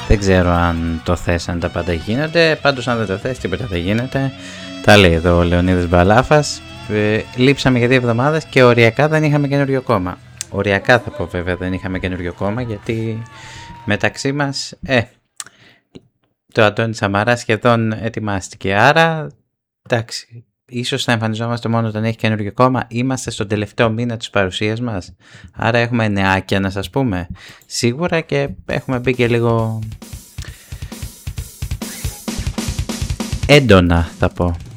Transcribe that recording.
Δεν ξέρω αν το θες, αν τα πάντα γίνονται. Πάντως αν δεν το θες, τίποτα δεν γίνεται. Τα λέει εδώ ο Λεωνίδας Μπαλάφας. Λείψαμε για 2 εβδομάδες και οριακά δεν είχαμε καινούριο κόμμα. Οριακά θα πω βέβαια δεν είχαμε καινούριο κόμμα, γιατί μεταξύ μας το Αντώνη Σαμαρά σχεδόν ετοιμάστηκε. Άρα εντάξει, ίσως θα εμφανιζόμαστε μόνο όταν έχει καινούριο κόμμα. Είμαστε στον τελευταίο μήνα της παρουσίας μας. Άρα έχουμε νεάκια να σας πούμε. Σίγουρα, και έχουμε μπει και λίγο έντονα θα πω.